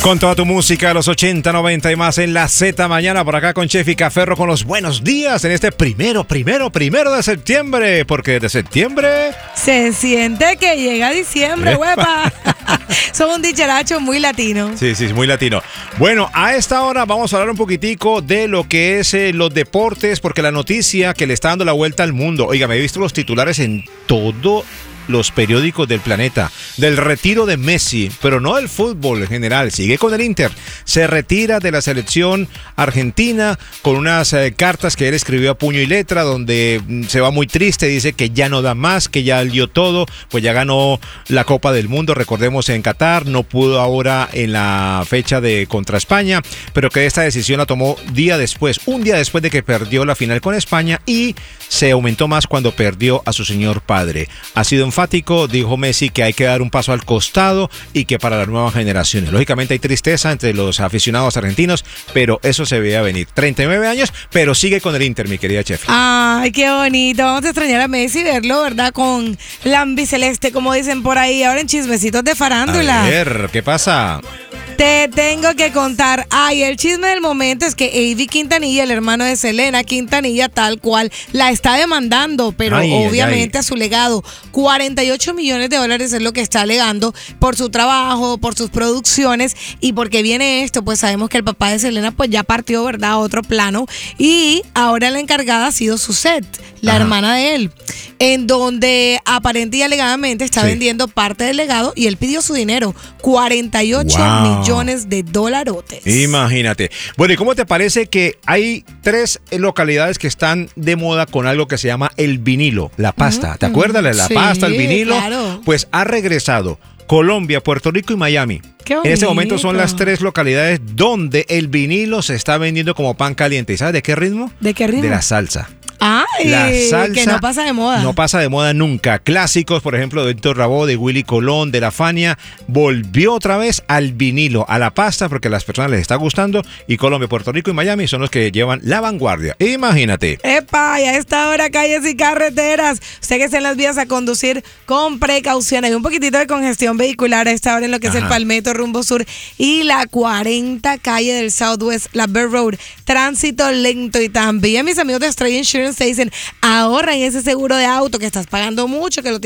Con toda tu música, los 80, 90 y más en la Z Mañana, por acá con Chefi Caferro con los buenos días en este primero de septiembre, porque de septiembre se siente que llega diciembre, huepa. Son un dicharacho muy latino. Sí, muy latino. Bueno, a esta hora vamos a hablar un poquitico de lo que es los deportes, porque la noticia que le está dando la vuelta al mundo, oiga, me he visto los titulares en todo los periódicos del planeta, del retiro de Messi, pero no del fútbol en general, sigue con el Inter, se retira de la selección argentina con unas cartas que él escribió a puño y letra, donde se va muy triste, dice que ya no da más, que ya dio todo, pues ya ganó la Copa del Mundo, recordemos en Qatar, no pudo ahora en la fecha de contra España, pero que esta decisión la tomó un día después de que perdió la final con España y se aumentó más cuando perdió a su señor padre. Ha sido enfático, dijo Messi, que hay que dar un paso al costado y que para las nuevas generaciones. Lógicamente hay tristeza entre los aficionados argentinos, pero eso se veía venir. 39 años, pero sigue con el Inter, mi querida Chefi. Ay, qué bonito. Vamos a extrañar a Messi y verlo, ¿verdad? Con la ambiceleste, como dicen por ahí. Ahora en chismecitos de farándula. A ver, ¿qué pasa? Te tengo que contar. Ay, el chisme del momento es que Avi Quintanilla, el hermano de Selena Quintanilla, tal cual, la está demandando, pero obviamente a su legado. $48 millones es lo que está alegando por su trabajo, por sus producciones y porque viene esto, pues sabemos que el papá de Selena pues ya partió, ¿verdad? A otro plano y ahora la encargada ha sido Suzette, la hermana de él, en donde aparentemente y alegadamente está vendiendo parte del legado y él pidió su dinero, $48 millones. Imagínate. Bueno, ¿y cómo te parece que hay 3 localidades que están de moda con algo que se llama el vinilo, la pasta? ¿Te acuerdas de la pasta, el vinilo? Claro. Pues ha regresado Colombia, Puerto Rico y Miami. En este momento son las 3 localidades donde el vinilo se está vendiendo como pan caliente. ¿Y sabes de qué ritmo? ¿De qué ritmo? De la salsa. Ay, la salsa que no pasa de moda. No pasa de moda nunca. Clásicos, por ejemplo, de Héctor Lavoe, de Willy Colón, de La Fania, volvió otra vez al vinilo, a la pasta, porque a las personas les está gustando. Y Colombia, Puerto Rico y Miami son los que llevan la vanguardia. Imagínate. ¡Epa! Y a esta hora, calles y carreteras. Usted que está en las vías a conducir con precaución. Hay un poquitito de congestión vehicular a esta hora en lo que es el Palmetto rumbo sur y la 40 calle del Southwest, la Bird Road. Tránsito lento y también mis amigos de Stray Insurance te dicen, ahorra en ese seguro de auto que estás pagando mucho, que lo